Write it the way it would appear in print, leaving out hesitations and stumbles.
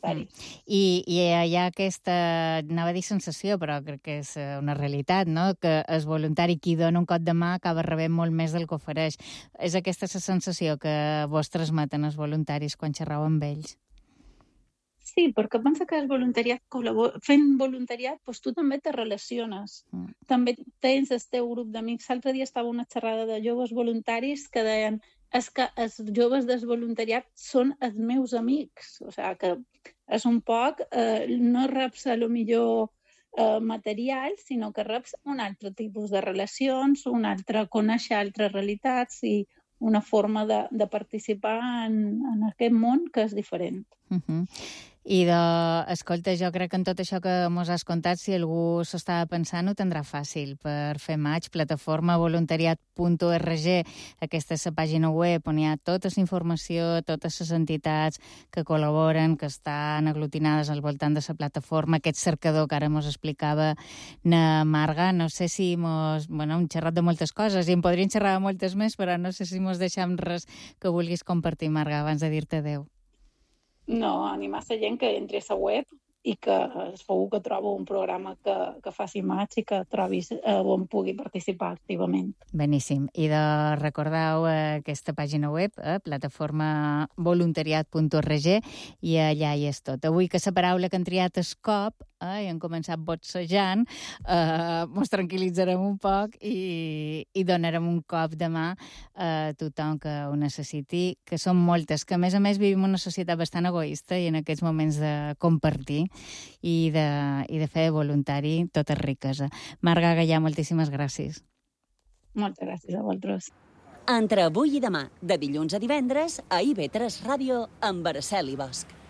voluntaris. I hi ha aquesta, anava a dir sensació, però crec que és una realitat, no? Que el voluntari qui dona un cop de mà acaba rebent molt més del que ofereix. És aquesta la sensació que vos transmeten els voluntaris quan xerrau amb ells? Sí, perquè pensa que el voluntariat, fent voluntariat, doncs tu també te relaciones. També tens el teu grup d'amics. L'altre dia estava una xerrada de joves voluntaris que deien és que els joves del voluntariat són els meus amics. O sigui, que és un poc, no reps a lo millor material, sinó que reps un altre tipus de relacions, un altre conèixer altres realitats i una forma de participar en aquest món que és diferent. I escolta, jo crec que en tot això que mos has contat, si algú s'estava pensant, ho tindrà fàcil per fer maig. Plataforma voluntariat.org, aquesta és la pàgina web on hi ha tota la informació, totes les entitats que col·laboren, que estan aglutinades al voltant de la plataforma, aquest cercador que ara mos explicava na Marga. No sé si hem xerrat de moltes coses i en podríem xerrar de moltes més, però no sé si mos deixem res que vulguis compartir, Marga, abans de dir-te adeu. No, animar la gent que entri a la web i que segur que trobo un programa que faci maig i que trobis on pugui participar activament. Beníssim. I de recordeu aquesta pàgina web, plataforma voluntariat.org, i allà hi és tot. Avui que la paraula que han triat és cop, i han començat botsejant, mos tranquil·litzarem un poc i donarem un cop de mà a tothom que ho necessiti, que són moltes, que a més vivim una societat bastant egoista i en aquests moments de compartir i de fer voluntari tot és riquesa. Marga Gallà, moltíssimes gràcies. Moltes gràcies a vosaltres. Entre avui i demà, de dilluns a divendres, a IB3 Ràdio, amb Araceli Bosch.